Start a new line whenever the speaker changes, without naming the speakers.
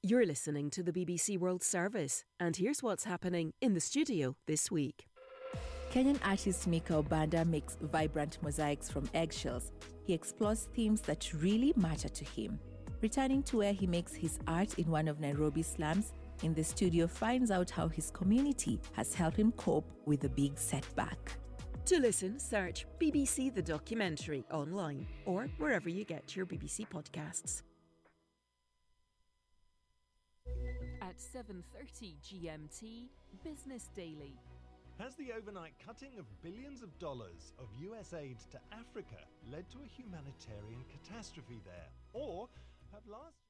You're listening to the BBC World Service, and here's what's happening in the studio this week.
Kenyan artist Mika Obanda makes vibrant mosaics from eggshells. He explores themes that really matter to him. Returning to where he makes his art in one of Nairobi's slums, In the Studio finds out how his community has helped him cope with the big setback.
To listen, search BBC The Documentary online or wherever you get your BBC podcasts. At 7:30 GMT, Business Daily.
Has the overnight cutting of billions of dollars of US aid to Africa led to a humanitarian catastrophe there? Or have last